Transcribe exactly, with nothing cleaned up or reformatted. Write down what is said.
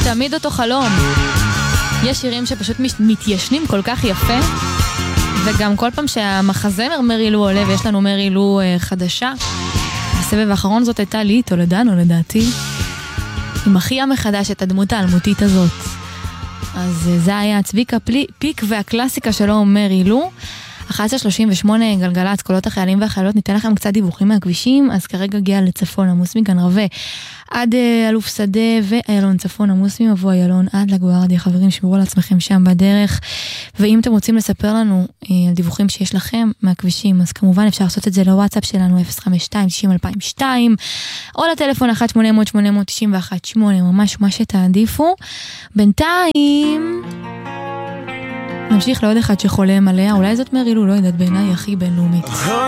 תמיד אותו חלום. יש שירים שפשוט מתיישנים כל כך יפה, וגם כל פעם שהמחזמר מרי לו עולה ויש לנו מרי לו חדשה, בסבב האחרון זאת הייתה לי תולדנו לדעתי, עם אחיה מחדש את הדמות האלמותית הזאת. אז זה היה צביקה פיק והקלאסיקה שלו מרי לו. אחת עשרה שלושים ושמונה גלגלת, קולות החיילים והחיילות. ניתן לכם קצת דיווחים מהכבישים. אז כרגע הגיע לצפון עמוס מגן רווה עד אלוף שדה ואיילון, צפון עמוס ממבוא איילון עד לגוארדיה. חברים, שמרו על עצמכם שם בדרך, ואם אתם רוצים לספר לנו על דיווחים שיש לכם מהכבישים, אז כמובן אפשר לעשות את זה לוואטסאפ שלנו אפס חמש שתיים תשעים אלפיים ושתיים או לטלפון אחת שמונה אפס אפס שמונה תשע אחת שמונה, ממש מה שתעדיפו. בינתיים נמשיך לעוד אחד שחולם עליה, אולי זאת מרי לו, לא יודעת, בעיניי הכי בינלאומית.